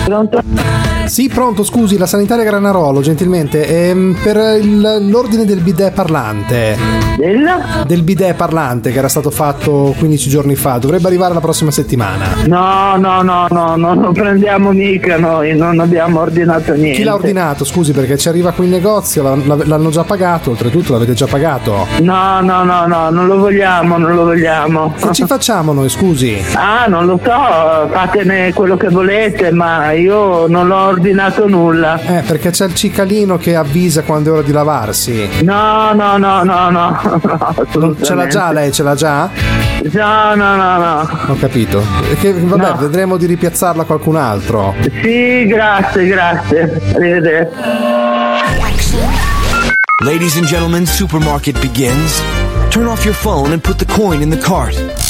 Pronto? Sì, pronto, scusi, la sanitaria Granarolo, gentilmente, per l'ordine del bidet parlante. Del bidet parlante che era stato fatto 15 giorni fa, dovrebbe arrivare la prossima settimana. No, non lo prendiamo mica noi, non abbiamo ordinato niente. Chi l'ha ordinato, scusi, perché ci arriva qui in negozio, l'hanno già pagato, oltretutto l'avete già pagato. No, non lo vogliamo. Che ci facciamo noi, scusi? Ah, non lo so, fatene quello che volete, ma io non l'ho ordinato nulla. Perché c'è il cicalino che avvisa quando è ora di lavarsi. No, Non ce l'ha già lei, ce l'ha già? No. Ho capito. Vabbè, vedremo di ripiazzarla a qualcun altro. Sì, grazie. Arrivederci. Ladies and gentlemen, supermarket begins. Turn off your phone and put the coin in the cart.